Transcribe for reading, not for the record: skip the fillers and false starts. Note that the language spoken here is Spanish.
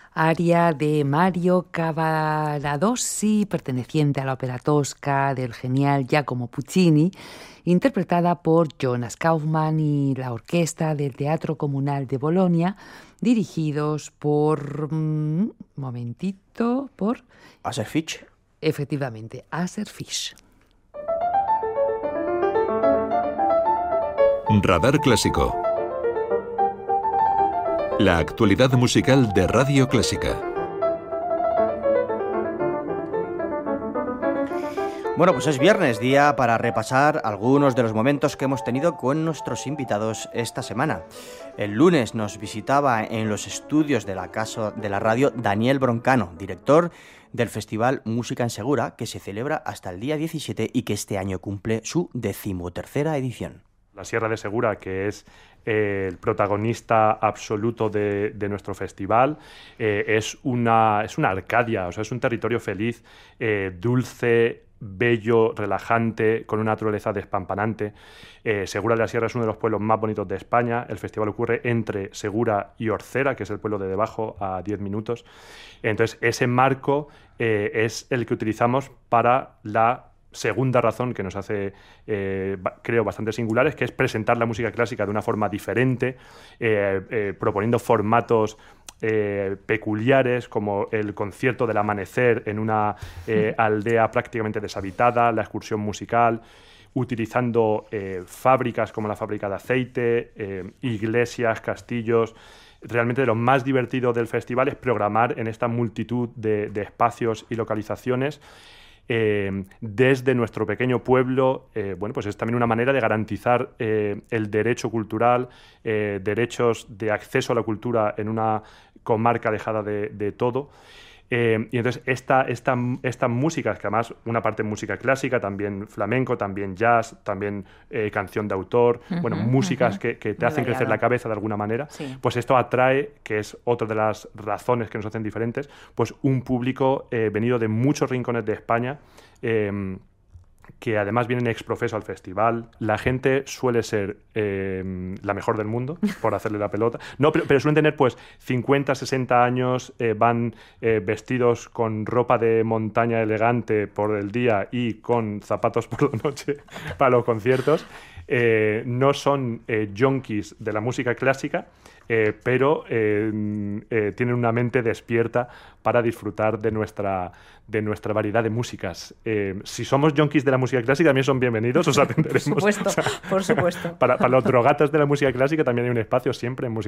Aria de Mario Cavaradossi, perteneciente a la ópera tosca del genial Giacomo Puccini, interpretada por Jonas Kaufmann y la orquesta del Teatro Comunal de Bolonia, dirigidos por... por... Aser Fitch. Efectivamente, Aser Fitch. Radar Clásico. La actualidad musical de Radio Clásica. Bueno, pues es viernes, día para repasar algunos de los momentos que hemos tenido con nuestros invitados esta semana. El lunes nos visitaba en los estudios de la Casa de la Radio Daniel Broncano, director del Festival Música en Segura, que se celebra hasta el día 17 y que este año cumple su 13ª edición. La Sierra de Segura, que es el protagonista absoluto de nuestro festival, es una Arcadia, o sea, es un territorio feliz, dulce, bello, relajante, con una naturaleza despampanante. Segura de la Sierra es uno de los pueblos más bonitos de España. El festival ocurre entre Segura y Orcera, que es el pueblo de debajo, a 10 minutos. Entonces, ese marco es el que utilizamos para la segunda razón que nos hace, creo, bastante singulares, que es presentar la música clásica de una forma diferente, proponiendo formatos peculiares, como el concierto del amanecer en una aldea prácticamente deshabitada, la excursión musical, utilizando fábricas como la fábrica de aceite, iglesias, castillos. Realmente lo más divertido del festival es programar en esta multitud de espacios y localizaciones desde nuestro pequeño pueblo. Bueno, pues es también una manera de garantizar el derecho cultural, derechos de acceso a la cultura en una comarca alejada de todo. Y entonces esta música, que además una parte música clásica, también flamenco, también jazz, también canción de autor, músicas que te hacen crecer la cabeza de alguna manera, sí. Pues esto atrae, que es otra de las razones que nos hacen diferentes, pues un público venido de muchos rincones de España, que además vienen ex profeso al festival. La gente suele ser la mejor del mundo, por hacerle la pelota. No, pero suelen tener pues 50, 60 años, van vestidos con ropa de montaña elegante por el día y con zapatos por la noche para los conciertos. No son yonkis de la música clásica, pero tienen una mente despierta para disfrutar de nuestra variedad de músicas. Si somos yonkis de la música clásica, también son bienvenidos, os atenderemos. Por supuesto. Para los drogatas de la música clásica también hay un espacio siempre en música